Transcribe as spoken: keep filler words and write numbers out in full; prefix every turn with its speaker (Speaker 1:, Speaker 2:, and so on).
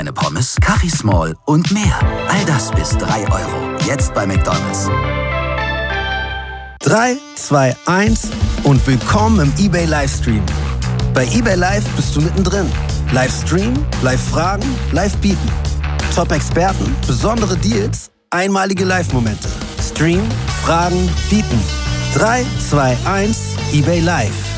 Speaker 1: Eine Pommes, Kaffee Small und mehr. All das bis drei Euro. Jetzt bei McDonald's.
Speaker 2: drei, zwei, eins und willkommen im eBay Livestream. Bei eBay Live bist du mittendrin. Livestream, Live-Fragen, Live-Bieten. Top-Experten, besondere Deals, einmalige Live-Momente. Stream, Fragen, Bieten. drei, zwei, eins, eBay Live.